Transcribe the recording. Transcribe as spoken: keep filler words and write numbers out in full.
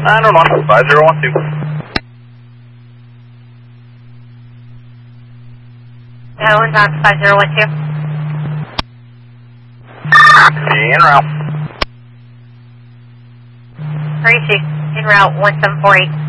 nine one one, five zero one two. nine one one, five zero one two. En route. Three six, en route, one seven four eight.